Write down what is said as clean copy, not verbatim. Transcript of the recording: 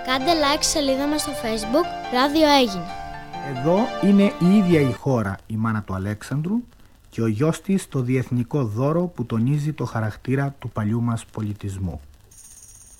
Κάντε like στη σελίδα μας στο Facebook «Ράδιο Αίγινα». Εδώ είναι η ίδια η χώρα, η μάνα του Αλέξανδρου, και ο γιος της το διεθνικό δώρο που τονίζει το χαρακτήρα του παλιού μας πολιτισμού.